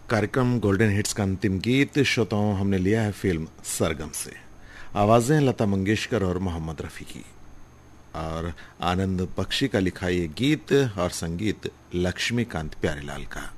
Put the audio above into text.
कार्यक्रम golden hits का अंतिम गीत श्रोताओं हमने लिया है फिल्म सरगम से। आवाजें लता मंगेशकर और मोहम्मद रफी की और आनंद बख्शी का लिखा ये गीत और संगीत लक्ष्मीकांत प्यारेलाल का।